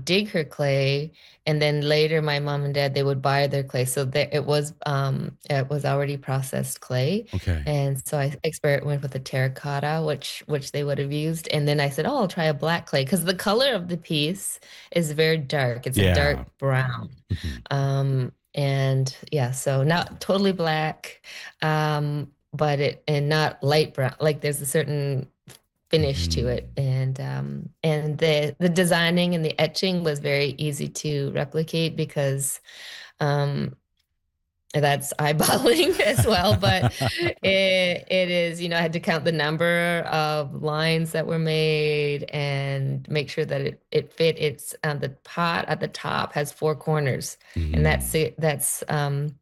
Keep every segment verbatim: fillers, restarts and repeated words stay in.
would dig her clay, and then later my mom and dad they would buy their clay. So there, it was um it was already processed clay, Okay. and so I experimented with the terracotta, which which they would have used, and then I said, oh, I'll try a black clay because the color of the piece is very dark. It's a Yeah. dark brown. Mhm. Um, and yeah, so not totally black, um, but it and not light brown. Like there's a certain finish to it, Mhm. and um, and the the designing and the etching was very easy to replicate because um, that's eyeballing as well. But it it is, you know, I had to count the number of lines that were made and make sure that it it fit. It's um, the pot at the top has four corners, and that's Mhm. it. That's um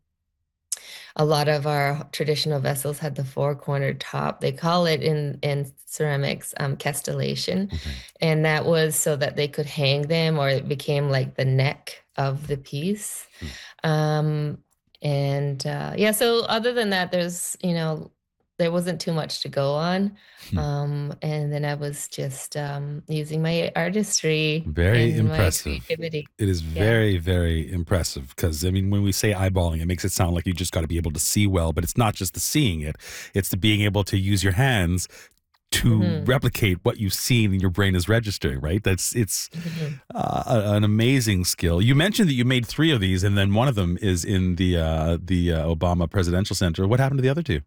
a lot of our traditional vessels had the four-cornered top. They call it in in ceramics um, castellation, Okay. and that was so that they could hang them, or it became like the neck of the piece. Hmm. Um, and uh, yeah, so other than that, there's you know there wasn't too much to go on. Hmm. Um, and then I was just um, using my artistry Very and my impressive. creativity. It is Yeah. very, very impressive because, I mean, when we say eyeballing, it makes it sound like you just got to be able to see well, but it's not just the seeing it, it's the being able to use your hands to Hmm. replicate what you've seen and your brain is registering, right? That's it's Hmm. uh, a- an amazing skill. You mentioned that you made three of these, and then one of them is in the uh, the uh, Obama Presidential Center. What happened to the other two?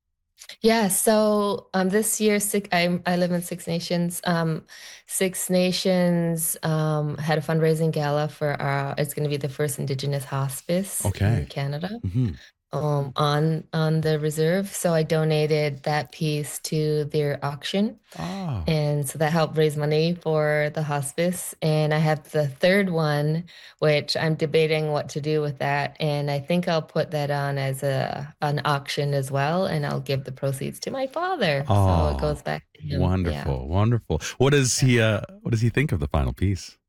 Yeah, so um, this year, six, I I live in Six Nations. Um, Six Nations um, had a fundraising gala for our. It's going to be the first Indigenous hospice in Okay. Canada Hmm. um, on on the reserve. So I donated that piece to their auction, Oh. and so that helped raise money for the hospice. And I have the third one, which I'm debating what to do with that. And I think I'll put that on as a an auction as well, and I'll give the proceeds to my father. So it Oh. goes back to him. Yeah. Wonderful. Wonderful. What does he uh what does he think of the final piece?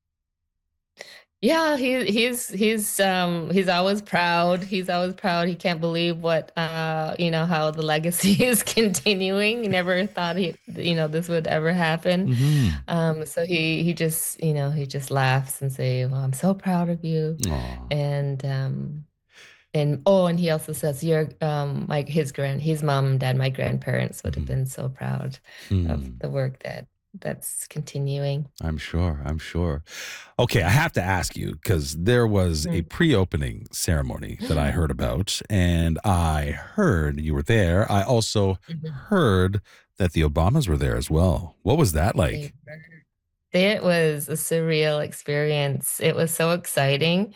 Yeah, he he's he's um he's always proud. He's always proud. He can't believe what uh you know how the legacy is continuing. He never thought he you know this would ever happen. Mhm. Um so he he just you know he just laughs and say, "Well, I'm so proud of you." Aw. And um and oh, and he also says you're um like his grand his mom and dad, my grandparents would have Mhm. been so proud of Hmm. the work that that's continuing. I'm sure. I'm sure. Okay, I have to ask you because there was a pre-opening ceremony that I Mhm. heard about, and I heard you were there. I also heard that the Obamas were there as well. What was that They like? were. It was a surreal experience. It was so exciting.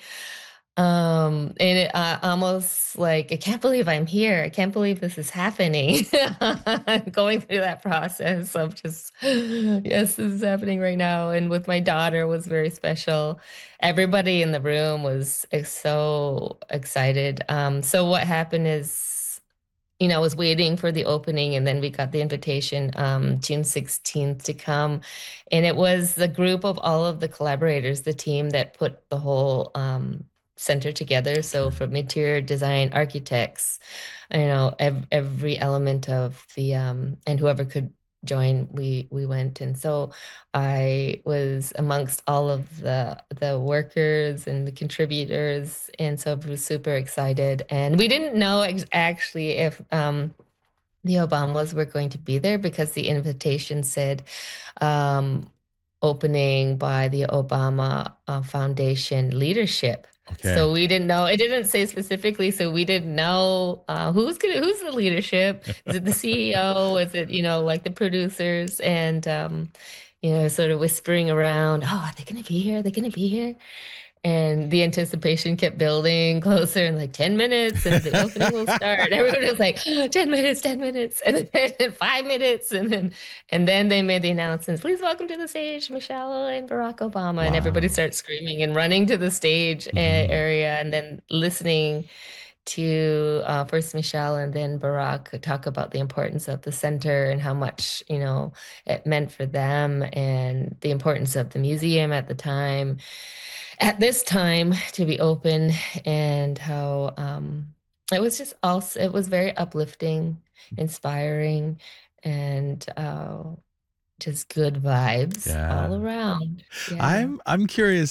Um, and it uh, almost like, I can't believe I'm here. I can't believe this is happening. Going through that process of just, yes, this is happening right now. And with my daughter was very special. Everybody in the room was uh, so excited. Um, so what happened is, you know, I was waiting for the opening, and then we got the invitation um, June sixteenth to come. And it was the group of all of the collaborators, the team that put the whole um, center together. So Okay. from interior design, architects, you know, ev every element of the um, and whoever could join, we we went. And so I was amongst all of the the workers and the contributors, and so I was super excited. And we didn't know ex actually if um, the Obamas were going to be there because the invitation said um, opening by the Obama uh, Foundation leadership. Okay. So we didn't know. It didn't say specifically, so we didn't know uh, who's gonna who's the leadership. Is it the C E O? Is it, you know, like the producers? And um, you know, sort of whispering around, oh, are they gonna be here? Are they gonna be here? And the anticipation kept building closer, and like ten minutes and the opening will start. Everyone was like, oh, ten minutes, ten minutes, and then five minutes. And then and then they made the announcements, please welcome to the stage, Michelle and Barack Obama. And everybody Wow. starts screaming and running to the stage a- Mhm. area, and then listening to uh, first Michelle and then Barack talk about the importance of the center and how much, you know, it meant for them, and the importance of the museum at the time at this time to be open, and how um, it was just also it was very uplifting, inspiring, and uh, just good vibes all Yeah. around. Yeah. I'm I'm curious